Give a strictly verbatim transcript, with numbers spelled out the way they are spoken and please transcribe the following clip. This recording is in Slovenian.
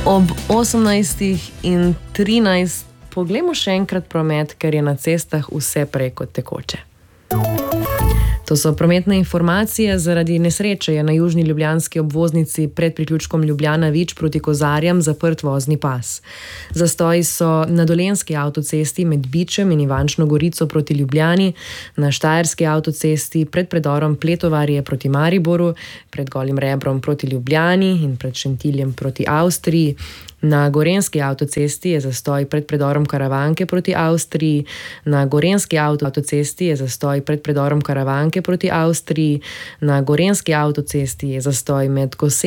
Ob osemnajstih in trinajst poglejmo še enkrat promet, ker je na cestah vse prej kot tekoče. To so prometne informacije. Zaradi nesreče je na južni ljubljanski obvoznici pred priključkom Ljubljana-Vič proti Kozarjam zaprt vozni pas. Zastoji so na dolenjski avtocesti med Bičem in Ivančno Gorico proti Ljubljani, na štajerski avtocesti pred predorom Pletovarje proti Mariboru, pred Golim Rebrom proti Ljubljani in pred Šentiljem proti Avstriji. Na gorenjski avtocesti je zastoj pred predorom Karavanke proti Avstriji, na gorenjski avtocesti je zastoj pred predorom Karavanke proti Avstriji, na gorenjski avtocesti je zastoj med